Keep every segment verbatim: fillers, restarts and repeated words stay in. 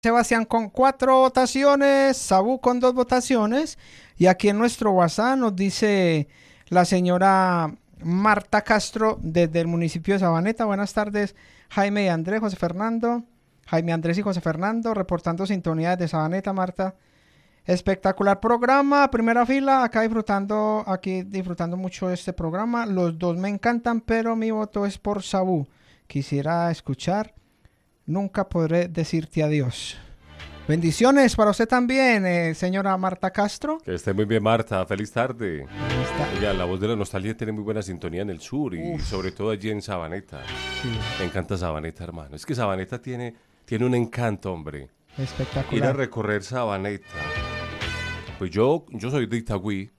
Sebastián con cuatro votaciones, Sabu con dos votaciones y aquí en nuestro WhatsApp nos dice la señora Marta Castro desde el municipio de Sabaneta. Buenas tardes, Jaime y Andrés, José Fernando. Jaime Andrés y José Fernando reportando sintonía desde Sabaneta, Marta. Espectacular programa, primera fila, acá disfrutando, aquí disfrutando mucho de este programa. Los dos me encantan, pero mi voto es por Sabu. Quisiera escuchar Nunca podré decirte adiós. Bendiciones para usted también, eh, señora Marta Castro. Que esté muy bien, Marta. Feliz tarde. Está. Oiga, la voz de la nostalgia tiene muy buena sintonía en el sur y Uf. sobre todo allí en Sabaneta. Sí, Me encanta Sabaneta, hermano. Es que Sabaneta tiene, tiene un encanto, hombre. Ir a espectacular. recorrer Sabaneta. Pues yo, yo soy de Itagüí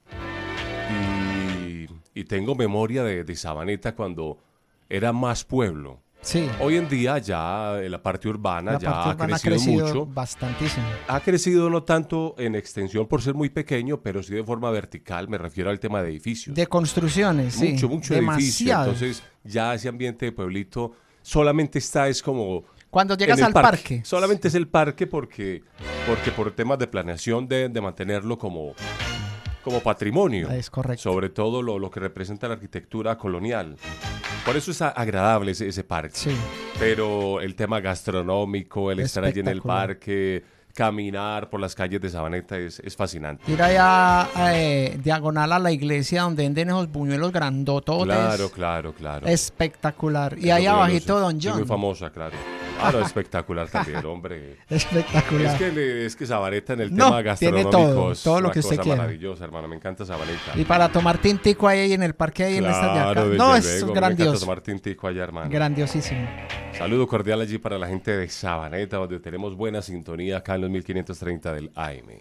y, y tengo memoria de, de Sabaneta cuando era más pueblo. Sí, Hoy en día ya eh, la parte urbana la ya parte ha urbana ha crecido, crecido mucho. bastantísimo. Ha crecido no tanto en extensión por ser muy pequeño, pero sí de forma vertical. Me refiero al tema de edificios. De construcciones, sí. mucho, mucho edificio. Demasiado. Entonces ya ese ambiente de pueblito solamente está, es como Cuando en llegas el al parque. Solamente es el parque porque, porque por temas de planeación de, de mantenerlo como, como patrimonio. Es correcto. Sobre todo lo, lo que representa la arquitectura colonial. Por eso es a- agradable ese, ese parque. Sí, Pero el tema gastronómico, el estar allí en el Espectacular. parque, caminar por las calles de Sabaneta es, es fascinante. ir allá eh, diagonal a la iglesia donde venden esos buñuelos grandototes. Claro, claro, claro. Espectacular. Y Eso ahí que yo abajito lo sé. Don Sí, muy John. famosa, claro. Claro, espectacular también, hombre. Espectacular. Es que, le- es que Sabaneta en el No, tema tiene gastronómico todo, es todo lo una que usted cosa quiera. maravillosa, hermano. Me encanta Sabaneta. Y para tomar tintico ahí en el parque, ahí en estas de acá. Claro, desde No, es luego. Me encanta grandioso. tomar tintico allá, hermano. Grandiosísimo. Saludo cordial allí para la gente de Sabaneta, donde tenemos buena sintonía acá en los mil quinientos treinta del A M.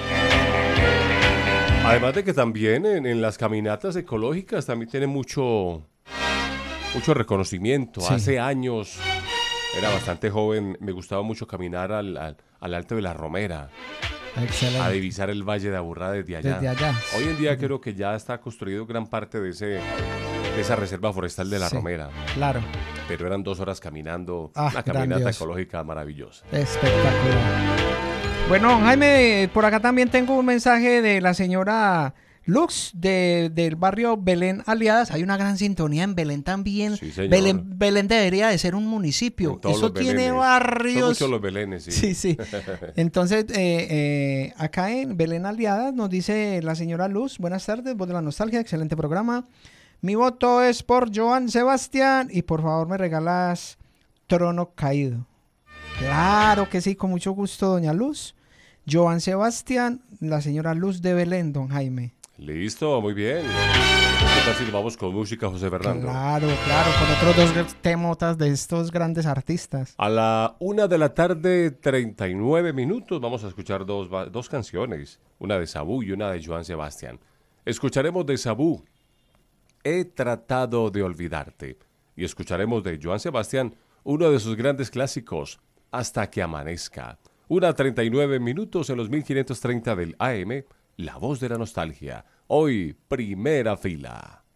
Además de que también en, en las caminatas ecológicas también tiene mucho, mucho reconocimiento. Sí. Hace años, era bastante joven, me gustaba mucho caminar al, al, al Alto de la Romera, a Excelente. divisar el Valle de Aburrá desde allá. Desde allá. Hoy en día creo que ya está construido gran parte de, ese, de esa reserva forestal de la Sí. Romera. Claro. Pero eran dos horas caminando, Ah, una caminata grandioso. ecológica maravillosa. Espectacular. Bueno, Jaime, por acá también tengo un mensaje de la señora Lux de, del barrio Belén Aliadas. Hay una gran sintonía en Belén también. Sí, señor. Belén, Belén debería de ser un municipio. En todos Eso los tiene Belenes. Son barrios. muchos los belenes, sí. Sí, sí. Entonces, eh, eh, acá en Belén Aliadas nos dice la señora Luz, buenas tardes, voz de la nostalgia, excelente programa. Mi voto es por Joan Sebastián y por favor me regalas Trono Caído. Claro que sí, con mucho gusto, doña Luz. Joan Sebastián, la señora Luz de Belén, don Jaime. Listo, muy bien. ¿Qué tal si nos vamos con música, José Fernando? Claro, claro, con otros dos gr- temotas de estos grandes artistas. A la una de la tarde, treinta y nueve minutos, vamos a escuchar dos, ba- dos canciones. Una de Sabú y una de Joan Sebastián. Escucharemos de Sabú, He tratado de olvidarte. Y escucharemos de Joan Sebastián, uno de sus grandes clásicos, Hasta que amanezca. Una treinta y nueve minutos en los mil quinientos treinta del A M, La Voz de la Nostalgia. Hoy, primera fila.